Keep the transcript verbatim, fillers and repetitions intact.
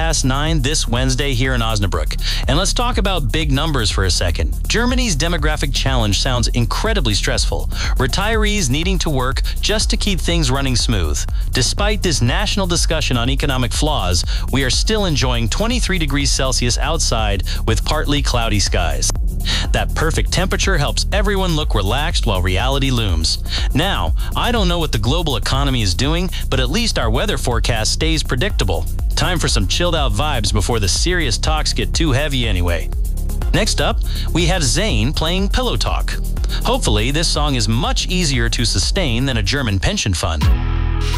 past nine this Wednesday here in Osnabrück. And let's talk about big numbers for a second. Germany's demographic challenge sounds incredibly stressful. Retirees needing to work just to keep things running smooth. Despite this national discussion on economic flaws, we are still enjoying twenty-three degrees Celsius outside with partly cloudy skies. That perfect temperature helps everyone look relaxed while reality looms. Now, I don't know what the global economy is doing, but at least our weather forecast stays predictable. Time for some chilled out vibes before the serious talks get too heavy anyway. Next up, we have Zayn playing Pillow Talk. Hopefully, this song is much easier to sustain than a German pension fund.